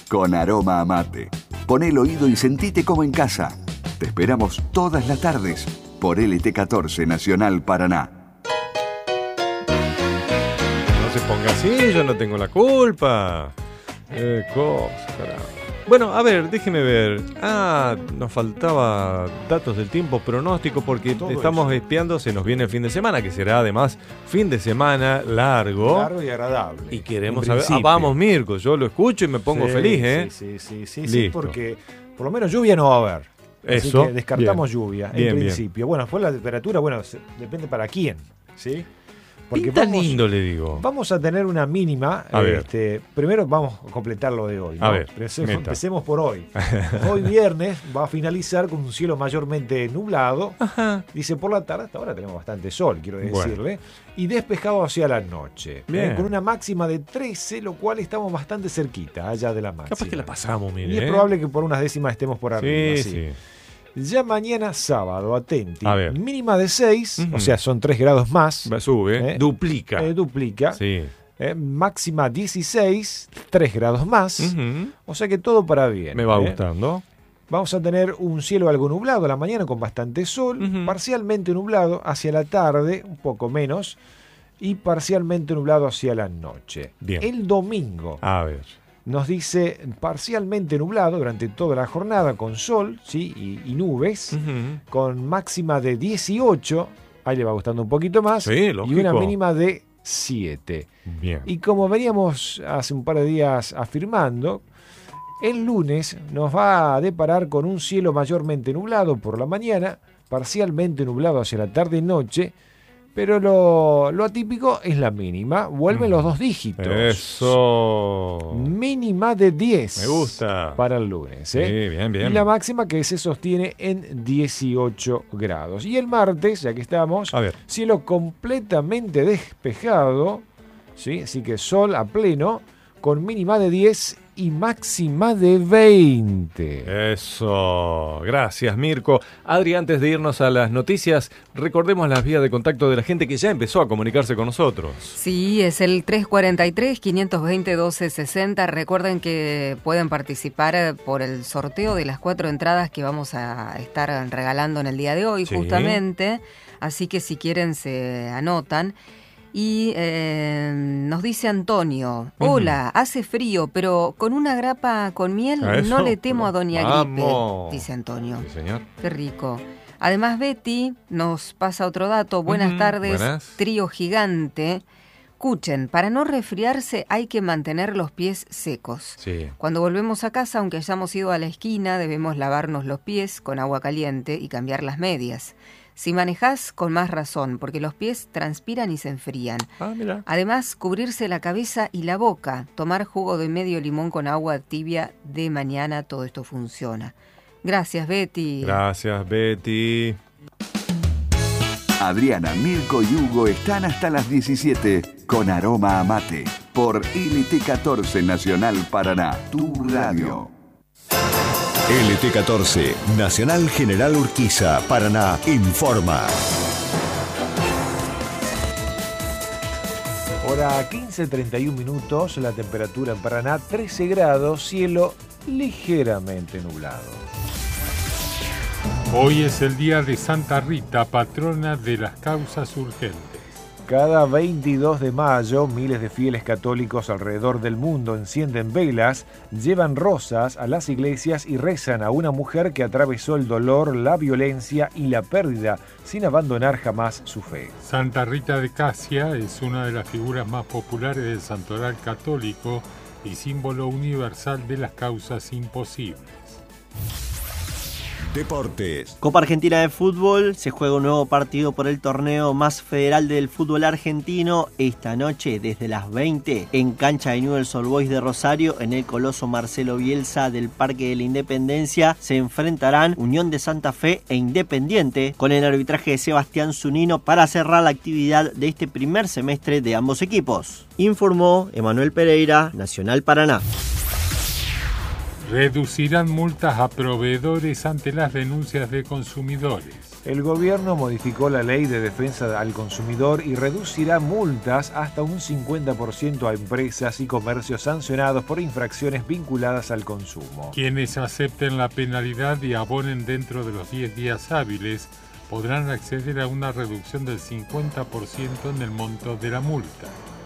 con aroma a mate. Pon el oído y sentite como en casa. Te esperamos todas las tardes por LT14 Nacional Paraná. No se ponga así, yo no tengo la culpa. Qué cosa, carajo. Bueno, a ver, déjeme ver. Nos faltaba datos del tiempo pronóstico porque estamos espiando, se nos viene el fin de semana, que será además fin de semana largo. Largo y agradable. Y queremos saber. Vamos, Mirko, yo lo escucho y me pongo feliz, ¿eh? Sí, porque por lo menos lluvia no va a haber. Eso. Así que descartamos lluvia en principio. Bien. Bueno, después la temperatura, depende para quién, ¿sí? Porque pinta lindo, le digo. Vamos a tener una mínima. Primero vamos a completar lo de hoy, ¿no? A ver, empecemos por hoy. Hoy viernes va a finalizar con un cielo mayormente nublado. Ajá. Dice por la tarde, hasta ahora tenemos bastante sol, quiero decirle. Y despejado hacia la noche. Con una máxima de 13, lo cual estamos bastante cerquita, allá de la máxima. Capaz que la pasamos, mire. Y es probable que por unas décimas estemos por arriba. Sí. Ya mañana sábado, atenti. Mínima de 6, o sea, son 3 grados más. Sube, duplica. Duplica. Sí. Máxima 16, 3 grados más. O sea que todo para bien. Me va gustando. Vamos a tener un cielo algo nublado a la mañana con bastante sol, parcialmente nublado hacia la tarde, un poco menos, y parcialmente nublado hacia la noche. Bien. El domingo. A ver. Nos dice parcialmente nublado durante toda la jornada con sol, ¿sí? y nubes, con máxima de 18, ahí le va gustando un poquito más, y una mínima de 7. Bien. Y como veníamos hace un par de días afirmando, el lunes nos va a deparar con un cielo mayormente nublado por la mañana, parcialmente nublado hacia la tarde y noche, pero lo atípico es la mínima. Vuelven los 2 dígitos. Eso. Mínima de 10. Me gusta. Para el lunes. Sí, bien. Y la máxima que se sostiene en 18 grados. Y el martes, ya que estamos, cielo completamente despejado. ¿Sí? Así que sol a pleno, con mínima de 10 y máxima de 20. Eso. Gracias, Mirko. Adri, antes de irnos a las noticias, recordemos las vías de contacto de la gente que ya empezó a comunicarse con nosotros. Sí, es el 343-520-1260. Recuerden que pueden participar por el sorteo de las 4 entradas que vamos a estar regalando en el día de hoy, justamente. Así que si quieren se anotan. Y nos dice Antonio, hola, hace frío, pero con una grapa con miel no le temo a Doña Gripe, dice Antonio. Sí, señor. Qué rico. Además, Betty nos pasa otro dato. Buenas tardes, trío gigante. Escuchen, para no resfriarse hay que mantener los pies secos. Sí. Cuando volvemos a casa, aunque hayamos ido a la esquina, debemos lavarnos los pies con agua caliente y cambiar las medias. Si manejás, con más razón, porque los pies transpiran y se enfrían. Mira. Además, cubrirse la cabeza y la boca, tomar jugo de medio limón con agua tibia de mañana, todo esto funciona. Gracias, Betty. Gracias, Betty. Adriana, Mirko y Hugo están hasta las 17 con aroma a mate por LT14 Nacional Paraná, tu radio. LT14, Nacional General Urquiza, Paraná, informa. Hora 15:31, la temperatura en Paraná 13 grados, cielo ligeramente nublado. Hoy es el día de Santa Rita, patrona de las causas urgentes. Cada 22 de mayo, miles de fieles católicos alrededor del mundo encienden velas, llevan rosas a las iglesias y rezan a una mujer que atravesó el dolor, la violencia y la pérdida sin abandonar jamás su fe. Santa Rita de Casia es una de las figuras más populares del santoral católico y símbolo universal de las causas imposibles. Deportes. Copa Argentina de Fútbol, se juega un nuevo partido por el torneo más federal del fútbol argentino esta noche desde las 20 en cancha de Newell's Old Boys de Rosario, en el Coloso Marcelo Bielsa del Parque de la Independencia. Se enfrentarán Unión de Santa Fe e Independiente con el arbitraje de Sebastián Zunino para cerrar la actividad de este primer semestre de ambos equipos. Informó Emanuel Pereira, Nacional Paraná. Reducirán multas a proveedores ante las denuncias de consumidores. El gobierno modificó la ley de defensa al consumidor y reducirá multas hasta un 50% a empresas y comercios sancionados por infracciones vinculadas al consumo. Quienes acepten la penalidad y abonen dentro de los 10 días hábiles podrán acceder a una reducción del 50% en el monto de la multa.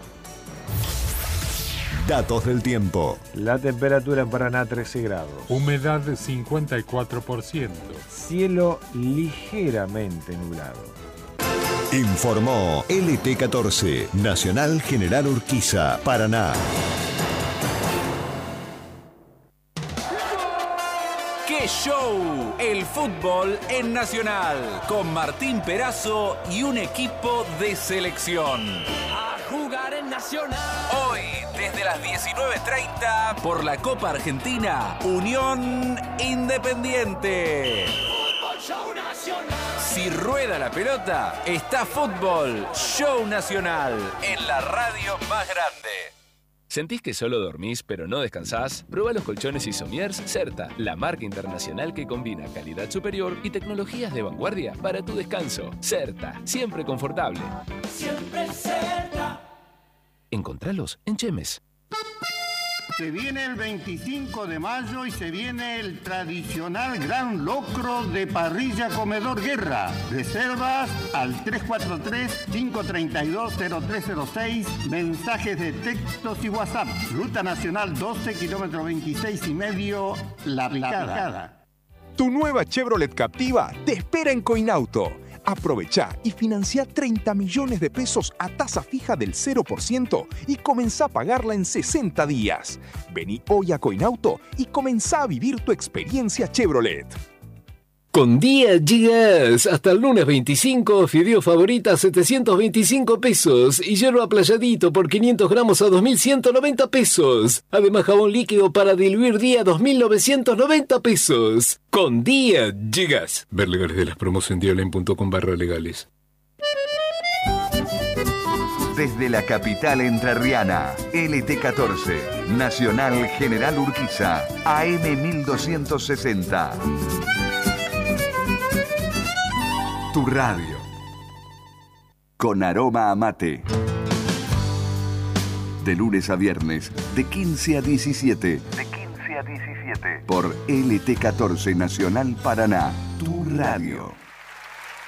Datos del tiempo. La temperatura en Paraná 13 grados. Humedad de 54%. Cielo ligeramente nublado. Informó LT14, Nacional General Urquiza, Paraná. ¡Qué show! El fútbol en Nacional, con Martín Perazo y un equipo de selección. A jugar en Nacional. Hoy, desde las 19:30, por la Copa Argentina, Unión Independiente. Fútbol Show Nacional. Si rueda la pelota, está Fútbol Show Nacional, en la radio más grande. ¿Sentís que solo dormís pero no descansás? Prueba los colchones Isomiers Certa, la marca internacional que combina calidad superior y tecnologías de vanguardia para tu descanso. Certa, siempre confortable. Siempre Certa. Encontralos en Chemes. Se viene el 25 de mayo y se viene el tradicional gran locro de Parrilla Comedor Guerra. Reservas al 343-532-0306, mensajes de textos y WhatsApp. Ruta Nacional 12, kilómetro 26,5, La Picada. Tu nueva Chevrolet Captiva te espera en Coinauto. Aprovechá y financia 30 millones de pesos a tasa fija del 0% y comenzá a pagarla en 60 días. Vení hoy a Coinauto y comenzá a vivir tu experiencia Chevrolet. Con Día Gigas, hasta el lunes 25, fideo favorita a 725 pesos y yerba Playadito por 500 gramos a 2.190 pesos. Además, jabón líquido para diluir Día 2.990 pesos. Con Día Gigas. Ver legales de las promos en dialen.com/legales. Desde la capital entrerriana, LT14, Nacional General Urquiza, AM 1260. Tu radio. Con aroma a mate. De lunes a viernes, de 15 a 17. De 15 a 17. Por LT14 Nacional Paraná. Tu radio.